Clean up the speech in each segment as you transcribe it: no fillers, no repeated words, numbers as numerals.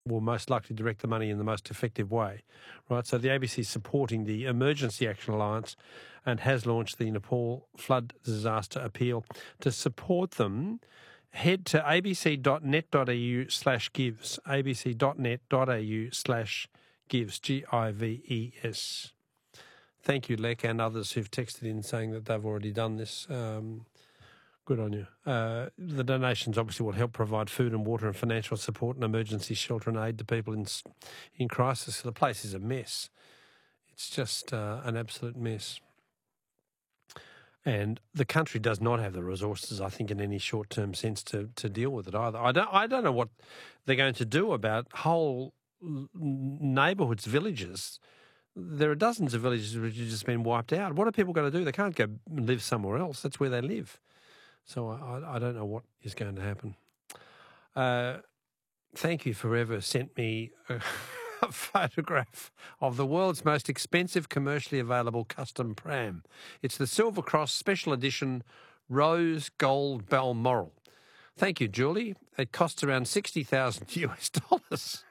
will most likely direct the money in the most effective way, right? So the ABC is supporting the Emergency Action Alliance and has launched the Nepal Flood Disaster Appeal. To support them, head to abc.net.au/gives, abc.net.au/gives, GIVES. Thank you, Lek, and others who've texted in saying that they've already done this. Good on you. The donations obviously will help provide food and water and financial support and emergency shelter and aid to people in crisis. The place is a mess. It's just an absolute mess. And the country does not have the resources, I think, in any short-term sense to deal with it either. I don't know what they're going to do about whole neighbourhoods, villages. There are dozens of villages which have just been wiped out. What are people going to do? They can't go live somewhere else. That's where they live. So I don't know what is going to happen. Thank you forever sent me a photograph of the world's most expensive commercially available custom pram. It's the Silver Cross Special Edition Rose Gold Balmoral. Thank you, Julie. It costs around $60,000.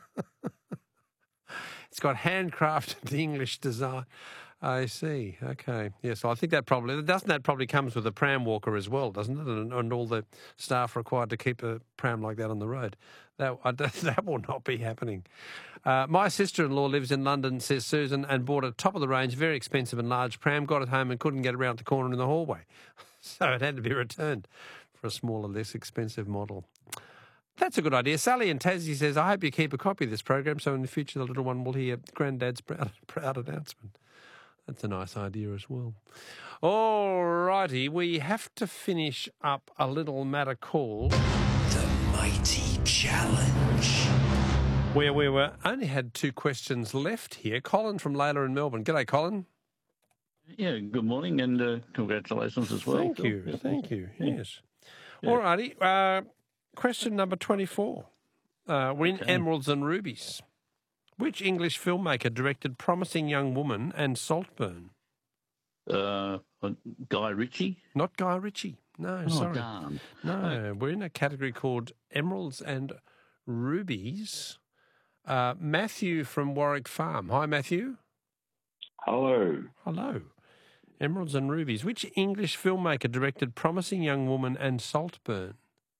It's got handcrafted English design. I see. Okay. Yes, I think that probably comes with a pram walker as well, doesn't it? And all the staff required to keep a pram like that on the road. That will not be happening. My sister-in-law lives in London, says Susan, and bought a top-of-the-range, very expensive and large pram, got it home and couldn't get around the corner in the hallway. So it had to be returned for a smaller, less expensive model. That's a good idea. Sally in Tassie says, I hope you keep a copy of this program so in the future the little one will hear Granddad's proud announcement. That's a nice idea as well. All righty, we have to finish up a little matter called The Mighty Challenge, where we only had 2 questions left here. Colin from Layla in Melbourne. G'day, Colin. Yeah, good morning and congratulations as well. Thank you. Yeah. Thank you. Yeah. Yes. Yeah. All righty. Question number 24. We're in Emeralds and Rubies. Which English filmmaker directed Promising Young Woman and Saltburn? Guy Ritchie? Not Guy Ritchie. No, sorry. Darn. No, we're in a category called Emeralds and Rubies. Matthew from Warwick Farm. Hi, Matthew. Hello. Hello. Emeralds and Rubies. Which English filmmaker directed Promising Young Woman and Saltburn?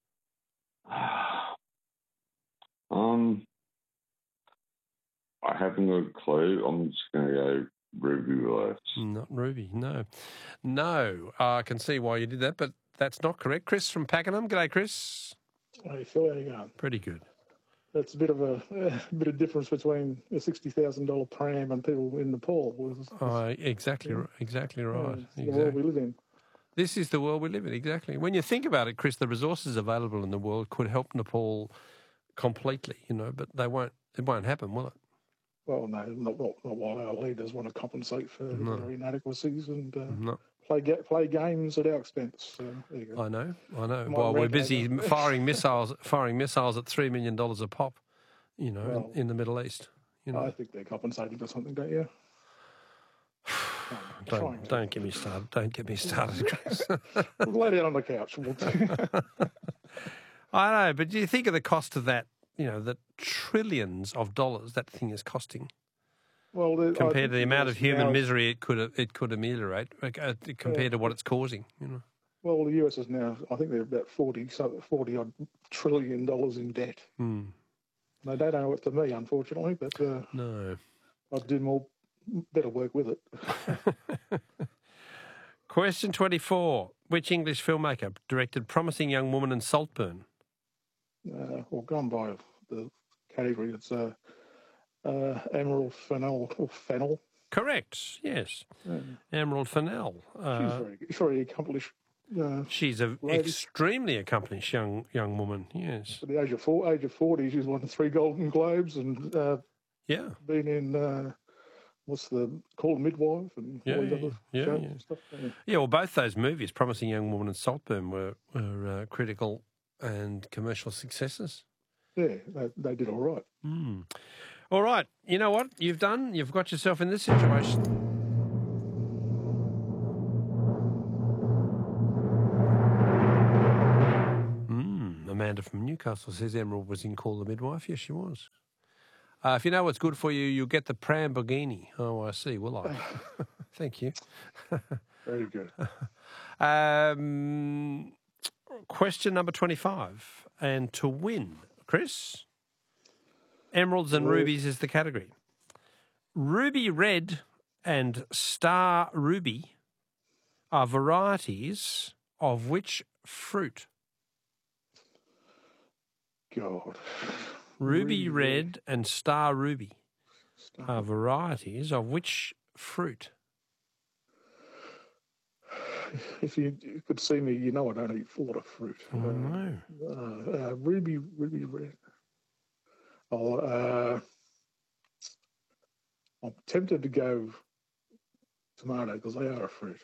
I haven't got a clue. I'm just going to go Ruby Willis. Not Ruby, no. No, I can see why you did that, but that's not correct. Chris from Pakenham. G'day, Chris. Hey, Phil, how you going? Pretty good. That's a bit of difference between a $60,000 pram and people in Nepal. Exactly right. It's the world we live in. This is the world we live in, exactly. When you think about it, Chris, the resources available in the world could help Nepal completely, but they won't. It won't happen, will it? Well, no, not while our leaders want to compensate for their inadequacies and play games at our expense. So, there you go. I know. While we're busy firing missiles at $3 million a pop, in the Middle East. I think they're compensating for something, don't you? Don't get me started. Don't get me started, Chris. We'll lay down on the couch. I know, but do you think of the cost of that? The trillions of dollars that thing is costing. Well, compared to the amount of human misery it could ameliorate, compared to what it's causing. Well, the US is now, I think they're about $40 trillion in debt. Hmm. They don't owe it to me, unfortunately, but no, I'd do better work with it. Question 24. Which English filmmaker directed Promising Young Woman and Saltburn? Gone by the category. It's Emerald Fennell. Correct, yes. Emerald Fennell. She's very accomplished. She's an extremely accomplished young woman, yes. At the age of 40, she's won 3 Golden Globes and been in... what's called Midwife and all these other shows and stuff. Yeah, well, both those movies, Promising Young Woman and Saltburn, were critical and commercial successes. Yeah, they did all right. Mm. All right, you know what you've done? You've got yourself in this situation. Amanda Amanda from Newcastle says Emerald was in Call the Midwife. Yes, she was. If you know what's good for you, you'll get the Pramborghini. Oh, I see. Will I? Thank you. Very good. Question number 25. And to win, Chris, emeralds and rubies is the category. Ruby red and star ruby are varieties of which fruit? God. Ruby red and star ruby are varieties of which fruit? If you could see me, you know I don't eat a lot of fruit. No. Ruby red. I'm tempted to go tomato because they are a fruit.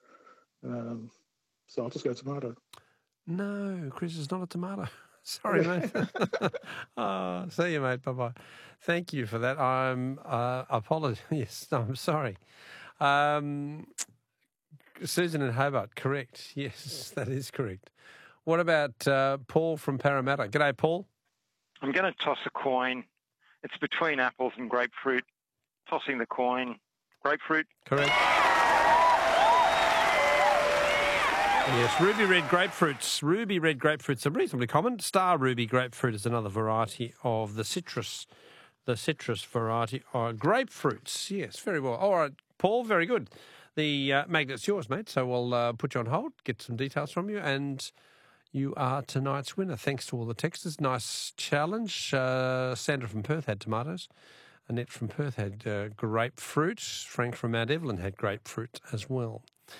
So I'll just go tomato. No, Chris, it's not a tomato. Sorry, mate. See you, mate. Bye-bye. Thank you for that. I'm apologize. Yes, I'm sorry. Susan in Hobart, correct. Yes, that is correct. What about Paul from Parramatta? G'day, Paul. I'm going to toss a coin. It's between apples and grapefruit. Tossing the coin. Grapefruit. Correct. Yes, ruby red grapefruits. Ruby red grapefruits are reasonably common. Star ruby grapefruit is another variety of the citrus variety of grapefruits. Yes, very well. All right, Paul, very good. The magnet's yours, mate, so we'll put you on hold, get some details from you, and you are tonight's winner. Thanks to all the texters. Nice challenge. Sandra from Perth had tomatoes. Annette from Perth had grapefruit. Frank from Mount Evelyn had grapefruit as well.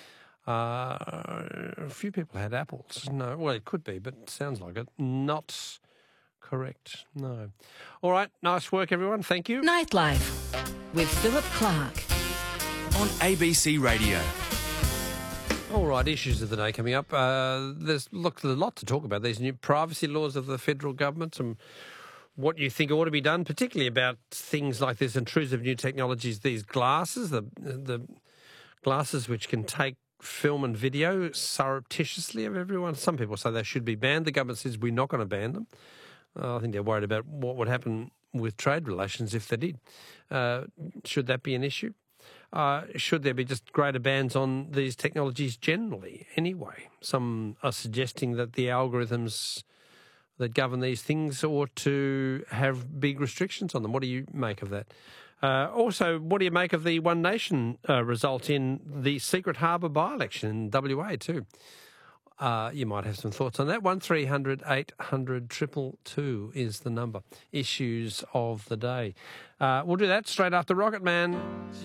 A few people had apples. No, well, it could be, but it sounds like it. Not correct. No. All right. Nice work, everyone. Thank you. Nightlife with Philip Clark on ABC Radio. All right, issues of the day coming up. There's a lot to talk about. These new privacy laws of the federal government and what you think ought to be done, particularly about things like this intrusive new technologies, these glasses, the glasses which can take film and video surreptitiously of everyone. Some people say they should be banned. The government says we're not going to ban them. I think they're worried about what would happen with trade relations if they did. Should that be an issue? Should there be just greater bans on these technologies generally anyway? Some are suggesting that the algorithms that govern these things ought to have big restrictions on them. What do you make of that? Also, what do you make of the One Nation result in the Secret Harbour by-election in WA too? You might have some thoughts on that. 1300 800 222 is the number. Issues of the day. We'll do that straight after Rocket Man.